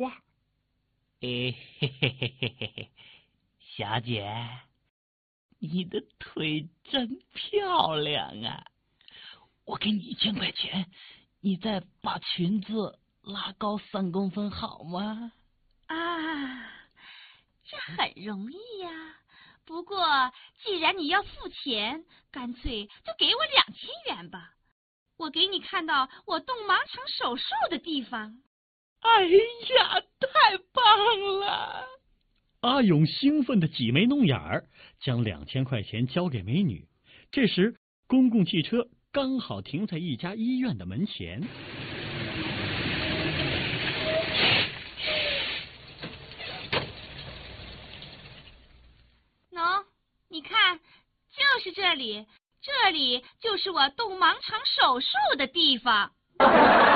话。 嘿嘿嘿嘿嘿嘿，小姐，你的腿真漂亮啊！我给你1000块钱，你再把裙子拉高3公分好吗？ 啊，这很容易呀。不过既然你要付钱，干脆就给我2000元吧。我给你看到我动盲肠手术的地方。 哎呀，太棒了！ 阿勇兴奋地挤眉弄眼儿，将2000块钱交给美女。这时，公共汽车刚好停在一家医院的门前。 喏，你看，就是这里，这里就是我动盲肠手术的地方。